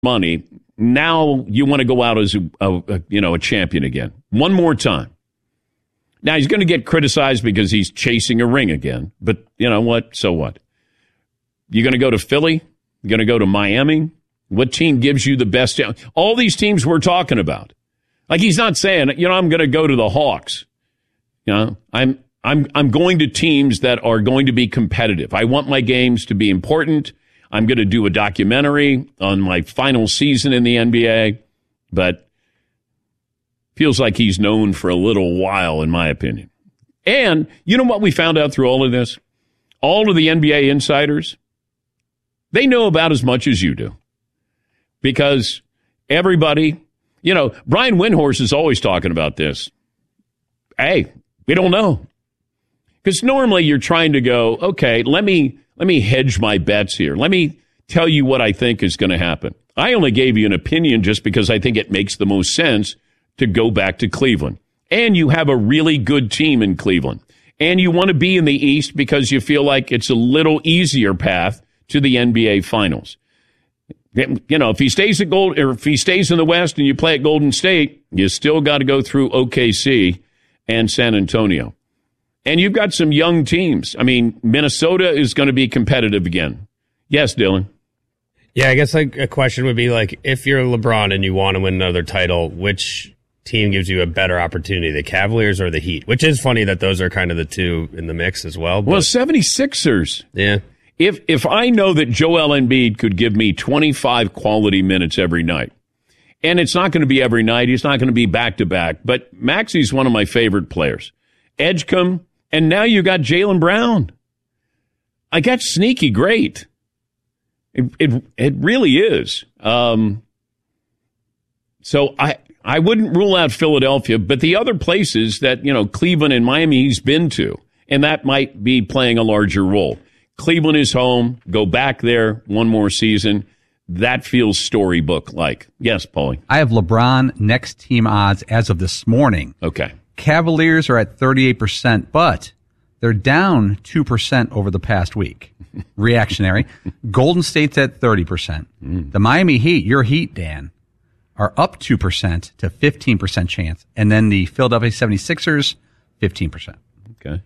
money. Now you want to go out as a champion again. One more time. Now he's going to get criticized because he's chasing a ring again. But you know what? So what? You're going to go to Philly? You're going to go to Miami? What team gives you the best? All these teams we're talking about. Like he's not saying, I'm going to go to the Hawks. I'm going to teams that are going to be competitive. I want my games to be important. I'm going to do a documentary on my final season in the NBA, but feels like he's known for a little while, in my opinion. And you know what we found out through all of this? All of the NBA insiders, they know about as much as you do. Because everybody, Brian Windhorst is always talking about this. Hey, we don't know. Because normally you're trying to go, okay, let me hedge my bets here. Let me tell you what I think is going to happen. I only gave you an opinion just because I think it makes the most sense to go back to Cleveland. And you have a really good team in Cleveland. And you want to be in the East because you feel like it's a little easier path to the NBA Finals. If he stays at if he stays in the West and you play at Golden State, you still got to go through OKC and San Antonio. And you've got some young teams. I mean, Minnesota is going to be competitive again. Yes, Dylan. Yeah, I guess a question would be if you're LeBron and you want to win another title, which team gives you a better opportunity, the Cavaliers or the Heat? Which is funny that those are kind of the two in the mix as well. But, 76ers. Yeah. If I know that Joel Embiid could give me 25 quality minutes every night, and it's not going to be every night, he's not going to be back-to-back, but Maxey's one of my favorite players. Edgecombe, and now you got Jaylen Brown. I got sneaky great. It really is. So I wouldn't rule out Philadelphia, but the other places that, Cleveland and Miami he's been to, and that might be playing a larger role. Cleveland is home. Go back there one more season. That feels storybook-like. Yes, Paulie. I have LeBron next team odds as of this morning. Okay. Cavaliers are at 38%, but they're down 2% over the past week. Reactionary. Golden State's at 30%. The Miami Heat, your Heat, Dan, are up 2% to 15% chance. And then the Philadelphia 76ers, 15%. Okay.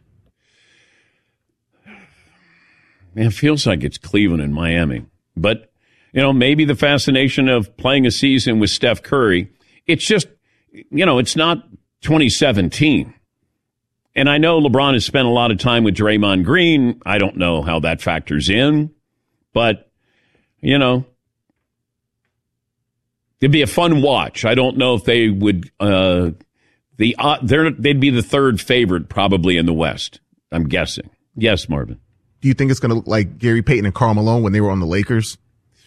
Man, it feels like it's Cleveland and Miami. But, maybe the fascination of playing a season with Steph Curry, it's just, it's not 2017. And I know LeBron has spent a lot of time with Draymond Green. I don't know how that factors in. But, it'd be a fun watch. I don't know if they would, they'd be the third favorite probably in the West, I'm guessing. Yes, Marvin. Do you think it's going to look like Gary Payton and Karl Malone when they were on the Lakers?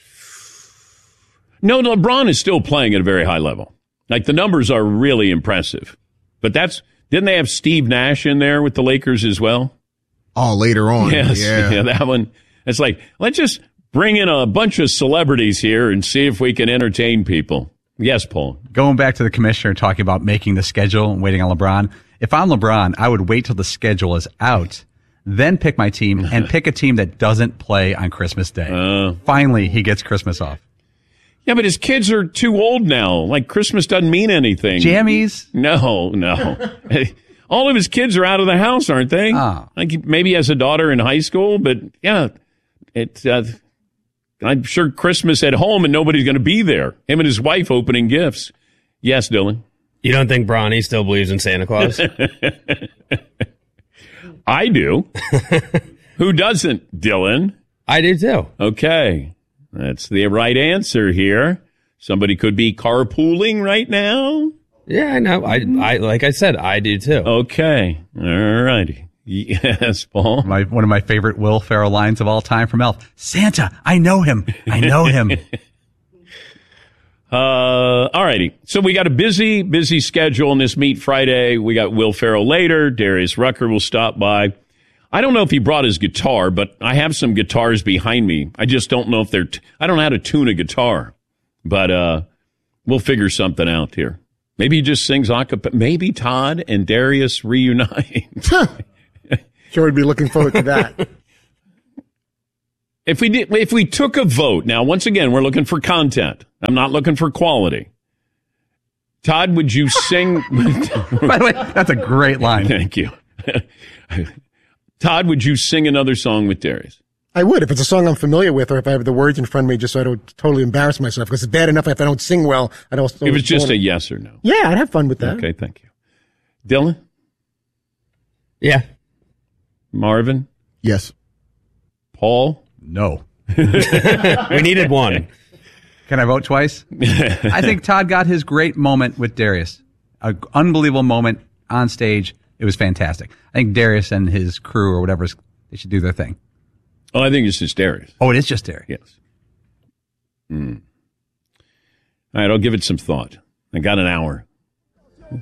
No, LeBron is still playing at a very high level. The numbers are really impressive. But didn't they have Steve Nash in there with the Lakers as well? Oh, later on. Yes. Yeah, that one. It's let's just bring in a bunch of celebrities here and see if we can entertain people. Yes, Paul. Going back to the commissioner talking about making the schedule and waiting on LeBron. If I'm LeBron, I would wait till the schedule is out, then pick my team and pick a team that doesn't play on Christmas Day. Finally, he gets Christmas off. Yeah, but his kids are too old now. Christmas doesn't mean anything. Jammies? No. All of his kids are out of the house, aren't they? Maybe he has a daughter in high school, but yeah, I'm sure Christmas at home and nobody's going to be there. Him and his wife opening gifts. Yes, Dylan. You don't think Bronny still believes in Santa Claus? I do. Who doesn't, Dylan? I do too. Okay. That's the right answer here. Somebody could be carpooling right now. Yeah, I know. I like I said, I do too. Okay. All righty. Yes, Paul. One of my favorite Will Ferrell lines of all time from Elf. Santa, I know him. I know him. All righty. So we got a busy schedule on this Meet Friday. We got Will Ferrell later. Darius Rucker will stop by. I don't know if he brought his guitar, but I have some guitars behind me. I just don't know if I don't know how to tune a guitar, but we'll figure something out here. Maybe he just sings a cappella. Maybe Todd and Darius reunite. Sure would be looking forward to that. If we took a vote, now once again, we're looking for content. I'm not looking for quality. Todd, would you sing? By the way, that's a great line. Thank you. Todd, would you sing another song with Darius? I would, if it's a song I'm familiar with, or if I have the words in front of me, just so I don't totally embarrass myself. Because it's bad enough if I don't sing well. I'd also. It was just a yes or no. Yeah, I'd have fun with that. Okay, thank you. Dylan? Yeah. Marvin? Yes. Paul? No. We needed one. Can I vote twice? I think Todd got his great moment with Darius. An unbelievable moment on stage. It was fantastic. I think Darius and his crew or whatever, they should do their thing. Oh, I think it's just Darius. Oh, it is just Darius. Yes. All right, I'll give it some thought. I got an hour.